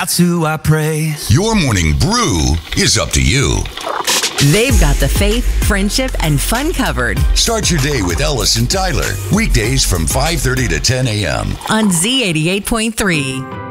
that's who I praise. Your morning brew is up to you. They've got the faith, friendship, and fun covered. Start your day with Ellis and Tyler. Weekdays from 5:30 to 10 a.m. on Z88.3.